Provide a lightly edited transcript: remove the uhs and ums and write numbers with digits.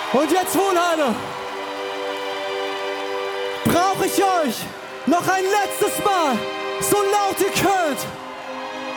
Und jetzt, Wohlhalle, brauche ich euch noch ein letztes Mal, so laut ihr könnt.